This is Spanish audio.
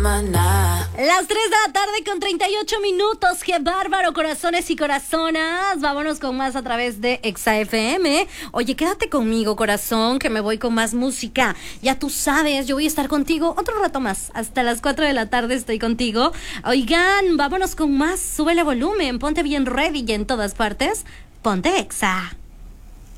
Las 3 de la tarde con 38 minutos. ¡Qué bárbaro, corazones y corazonas! Vámonos con más a través de Exa FM. Oye, quédate conmigo, corazón, que me voy con más música. Ya tú sabes, yo voy a estar contigo otro rato más. Hasta las 4 de la tarde estoy contigo. Oigan, vámonos con más. Súbele volumen, ponte bien ready y en todas partes. Ponte Exa.